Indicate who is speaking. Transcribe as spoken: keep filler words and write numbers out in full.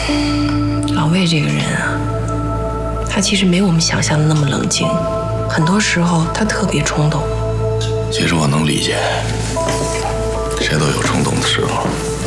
Speaker 1: 老魏这个人啊，他其实没我们想象的那么冷静，很多时候他特别冲动。
Speaker 2: 其实我能理解，谁都有冲动的时候。